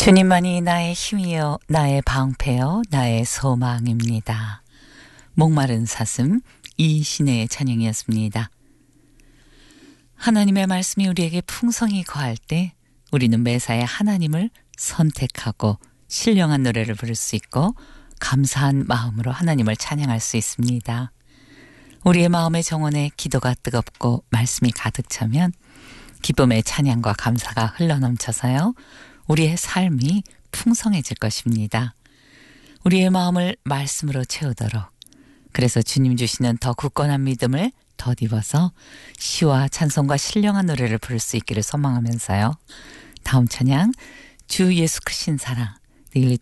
주님만이 나의 힘이요 나의 방패요 나의 소망입니다. 목마른 사슴 이신의 찬양이었습니다. 하나님의 말씀이 우리에게 풍성히 거할 때 우리는 매사에 하나님을 선택하고 신령한 노래를 부를 수 있고 감사한 마음으로 하나님을 찬양할 수 있습니다. 우리의 마음의 정원에 기도가 뜨겁고 말씀이 가득 차면 기쁨의 찬양과 감사가 흘러넘쳐서요. 우리의 삶이 풍성해질 것입니다. 우리의 마음을 말씀으로 채우도록 그래서 주님 주시는 더 굳건한 믿음을 덧입어서 시와 찬송과 신령한 노래를 부를 수 있기를 소망하면서요. 다음 찬양 주 예수 크신 사랑 늘